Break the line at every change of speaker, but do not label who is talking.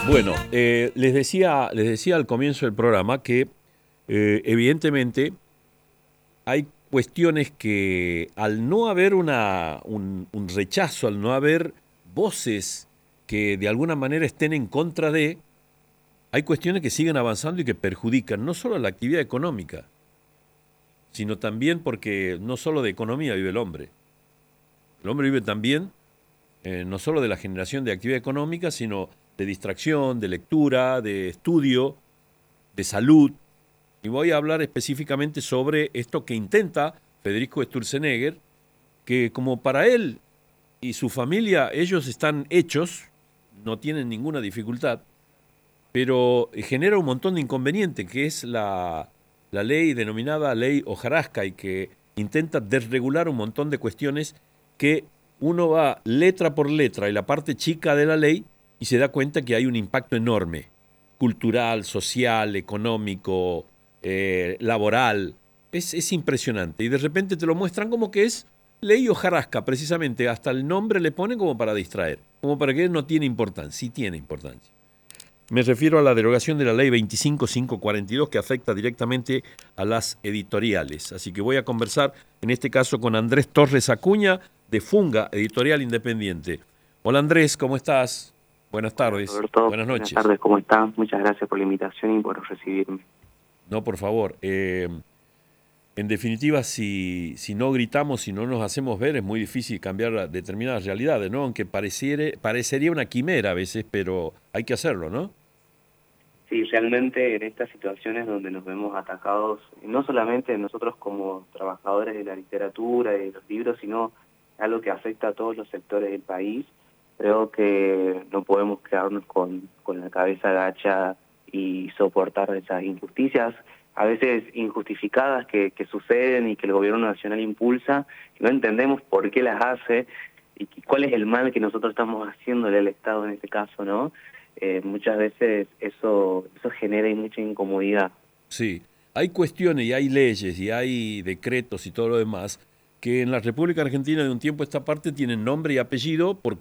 Bueno, les decía al comienzo del programa que evidentemente hay cuestiones que al no haber un rechazo, al no haber voces que de alguna manera estén en contra de, hay cuestiones que siguen avanzando y que perjudican no solo la actividad económica, sino también porque no solo de economía vive el hombre. El hombre vive también no solo de la generación de actividad económica, sino de distracción, de lectura, de estudio, de salud. Y voy a hablar específicamente sobre esto que intenta Federico Sturzenegger, que como para él y su familia, ellos están hechos, no tienen ninguna dificultad, pero genera un montón de inconveniente, que es la ley denominada ley hojarasca y que intenta desregular un montón de cuestiones que uno va letra por letra y la parte chica de la ley y se da cuenta que hay un impacto enorme, cultural, social, económico, laboral. Es impresionante. Y de repente te lo muestran como que es ley hojarasca, precisamente. Hasta el nombre le ponen como para distraer, como para que no tiene importancia. Sí tiene importancia. Me refiero a la derogación de la ley 25542 que afecta directamente a las editoriales. Así que voy a conversar en este caso con Andrés Torres Acuña de Funga, Editorial Independiente. Hola Andrés, ¿cómo estás? Buenas
Hola
tardes,
Roberto,
buenas
buenas
noches.
tardes, ¿cómo estás? Muchas gracias por la invitación y por recibirme.
No, por favor. En definitiva, si no gritamos, si no nos hacemos ver, es muy difícil cambiar determinadas realidades, ¿no? Aunque parecería una quimera a veces, pero hay que hacerlo, ¿no?
Sí, realmente en estas situaciones donde nos vemos atacados, no solamente nosotros como trabajadores de la literatura y de los libros, sino algo que afecta a todos los sectores del país, creo que no podemos quedarnos con la cabeza agacha y soportar esas injusticias, a veces injustificadas que suceden y que el gobierno nacional impulsa, que no entendemos por qué las hace y cuál es el mal que nosotros estamos haciéndole al Estado en este caso, ¿no? Muchas veces eso genera mucha incomodidad.
Sí, hay cuestiones y hay leyes y hay decretos y todo lo demás que en la República Argentina de un tiempo a esta parte tienen nombre y apellido